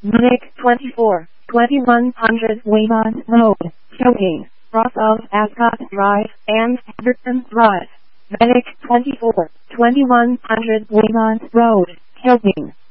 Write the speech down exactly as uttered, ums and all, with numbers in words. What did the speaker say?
Munich twenty-four, twenty-one hundred Waymont Road, Killeen, Ross of Ascot Drive, and Everton Drive. Munich twenty-four, twenty-one hundred Waymont Road, Killeen.